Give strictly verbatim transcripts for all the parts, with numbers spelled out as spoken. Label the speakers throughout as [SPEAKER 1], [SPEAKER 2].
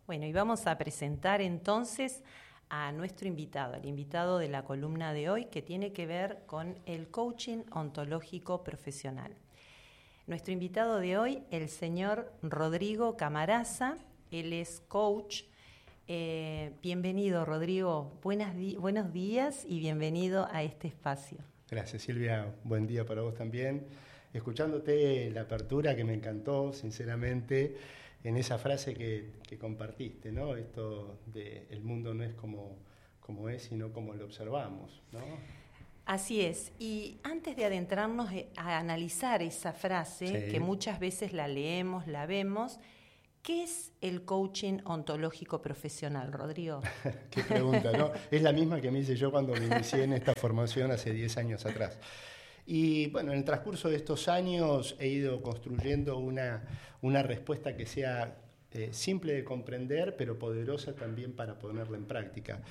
[SPEAKER 1] Bueno, y vamos a presentar entonces a nuestro invitado, al invitado de la columna de hoy, que tiene que ver con el coaching ontológico profesional. Nuestro invitado de hoy, el señor Rodrigo Camarasa, él es coach. Eh, bienvenido, Rodrigo. Buenas di- buenos días y bienvenido a este espacio.
[SPEAKER 2] Gracias, Silvia. Buen día para vos también. Escuchándote la apertura que me encantó, sinceramente, en esa frase que, que compartiste, ¿no? Esto de el mundo no es como, como es, sino como lo observamos, ¿no?
[SPEAKER 1] Así es. Y antes de adentrarnos a analizar esa frase,
[SPEAKER 2] Sí.
[SPEAKER 1] que muchas veces la leemos, la vemos, ¿qué es el coaching ontológico profesional, Rodrigo?
[SPEAKER 2] Qué pregunta, ¿no? Es la misma que me hice yo cuando me inicié en esta formación hace diez años atrás. Y bueno, en el transcurso de estos años he ido construyendo una, una respuesta que sea eh, simple de comprender, pero poderosa también para ponerla en práctica.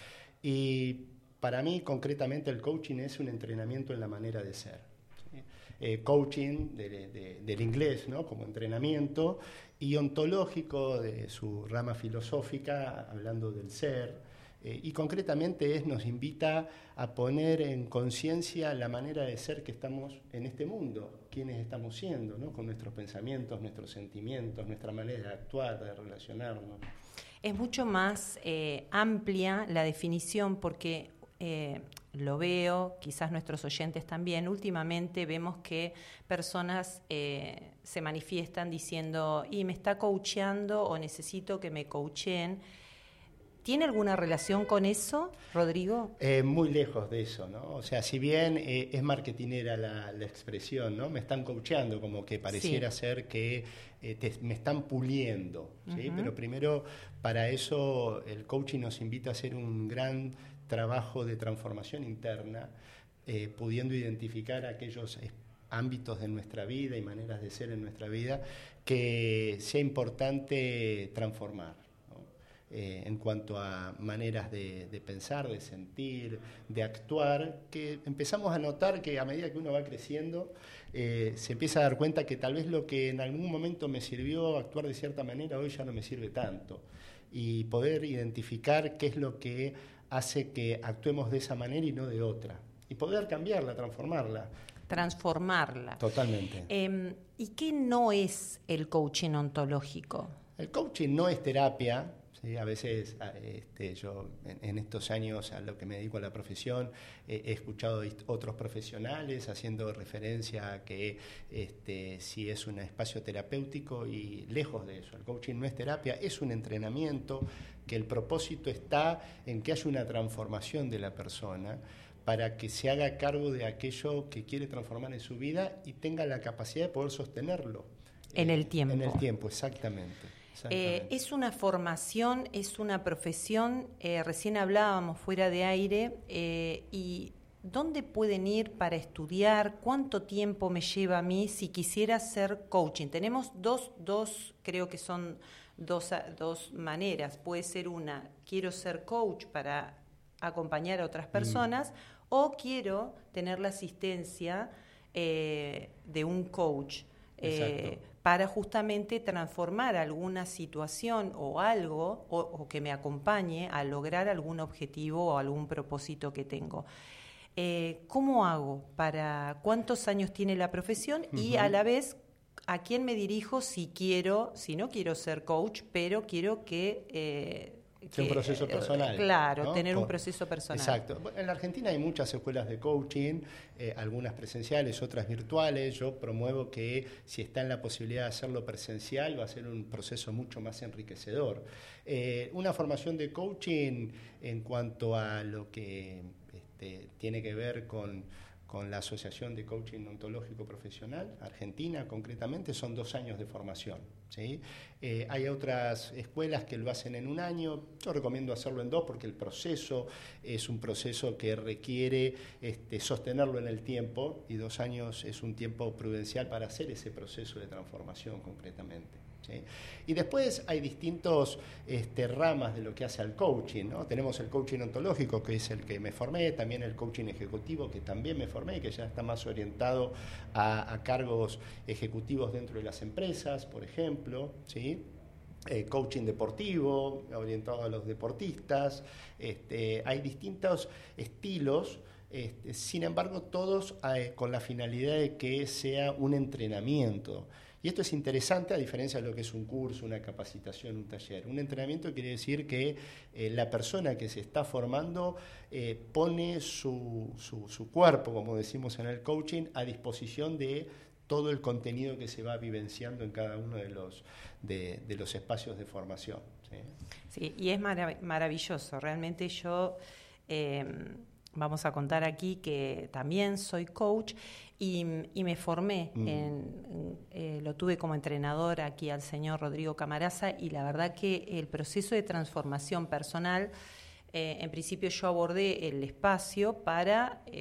[SPEAKER 2] Y para mí, concretamente, el coaching es un entrenamiento en la manera de ser. ¿Sí? Eh, coaching de, de, del inglés, ¿no? Como entrenamiento, y ontológico de su rama filosófica, hablando del ser. Eh, y concretamente es, nos invita a poner en conciencia la manera de ser que estamos en este mundo, quiénes estamos siendo, ¿no? Con nuestros pensamientos, nuestros sentimientos, nuestra manera de actuar, de relacionarnos.
[SPEAKER 1] Es mucho más eh, amplia la definición porque eh, lo veo, quizás nuestros oyentes también, últimamente vemos que personas eh, se manifiestan diciendo, y me está coacheando o necesito que me coacheen. ¿Tiene alguna relación con eso, Rodrigo?
[SPEAKER 2] Eh, muy lejos de eso, ¿no? O sea, si bien eh, es marketinera la, la expresión, ¿no? Me están coacheando, como que pareciera sí. ser que eh, te, me están puliendo, ¿sí? Uh-huh. Pero primero, para eso, el coaching nos invita a hacer un gran trabajo de transformación interna, eh, pudiendo identificar aquellos ámbitos de nuestra vida y maneras de ser en nuestra vida que sea importante transformar. Eh, en cuanto a maneras de, de pensar, de sentir, de actuar, que empezamos a notar que a medida que uno va creciendo, eh, se empieza a dar cuenta que tal vez lo que en algún momento me sirvió actuar de cierta manera, hoy ya no me sirve tanto. Y poder identificar qué es lo que hace que actuemos de esa manera y no de otra. Y poder cambiarla, transformarla.
[SPEAKER 1] Transformarla.
[SPEAKER 2] Totalmente.
[SPEAKER 1] Eh, ¿Y qué no es el coaching ontológico?
[SPEAKER 2] El coaching no es terapia. Sí, a veces este, yo en, en estos años a lo que me dedico a la profesión eh, he escuchado otros profesionales haciendo referencia a que este, si es un espacio terapéutico y lejos de eso, el coaching no es terapia, es un entrenamiento que el propósito está en que haya una transformación de la persona para que se haga cargo de aquello que quiere transformar en su vida y tenga la capacidad de poder sostenerlo.
[SPEAKER 1] En eh, el tiempo.
[SPEAKER 2] En el tiempo, exactamente.
[SPEAKER 1] Eh, es una formación, es una profesión, eh, recién hablábamos fuera de aire, eh, y ¿dónde pueden ir para estudiar? ¿Cuánto tiempo me lleva a mí si quisiera ser coaching? Tenemos dos, dos creo que son dos, dos maneras. Puede ser una, quiero ser coach para acompañar a otras personas, mm. o quiero tener la asistencia eh, de un coach. Eh, para justamente transformar alguna situación o algo o, o que me acompañe a lograr algún objetivo o algún propósito que tengo. Eh, ¿Cómo hago? Para ¿cuántos años tiene la profesión? Uh-huh. Y a la vez, ¿a quién me dirijo si quiero, si no quiero ser coach, pero quiero que... Eh,
[SPEAKER 2] Que un proceso personal.
[SPEAKER 1] Claro,
[SPEAKER 2] ¿no?
[SPEAKER 1] tener
[SPEAKER 2] Por,
[SPEAKER 1] un proceso personal.
[SPEAKER 2] Exacto. En la Argentina hay muchas escuelas de coaching, eh, algunas presenciales, otras virtuales. Yo promuevo que si está en la posibilidad de hacerlo presencial, va a ser un proceso mucho más enriquecedor. Eh, una formación de coaching en cuanto a lo que este, tiene que ver con... con la Asociación de Coaching Ontológico Profesional, Argentina concretamente, son dos años de formación. ¿Sí? Eh, hay otras escuelas que lo hacen en un año, yo recomiendo hacerlo en dos porque el proceso es un proceso que requiere este, sostenerlo en el tiempo y dos años es un tiempo prudencial para hacer ese proceso de transformación concretamente. ¿Sí? Y después hay distintos este, ramas de lo que hace al coaching, ¿no? Tenemos el coaching ontológico, que es el que me formé, también el coaching ejecutivo, que también me formé, que ya está más orientado a, a cargos ejecutivos dentro de las empresas, por ejemplo, ¿sí? eh, coaching deportivo, orientado a los deportistas. Este, hay distintos estilos. Este, sin embargo, todos eh, con la finalidad de que sea un entrenamiento. Y esto es interesante a diferencia de lo que es un curso, una capacitación, un taller. Un entrenamiento quiere decir que eh, la persona que se está formando eh, pone su, su, su cuerpo, como decimos en el coaching, a disposición de todo el contenido que se va vivenciando en cada uno de los, de, de los espacios de formación. ¿Sí?
[SPEAKER 1] Sí, y es marav- maravilloso. Realmente yo... Eh, Vamos a contar aquí que también soy coach y, y me formé, mm. en, en, eh, lo tuve como entrenador aquí al señor Rodrigo Camaraza, y la verdad que el proceso de transformación personal, eh, en principio yo abordé el espacio para... Eh,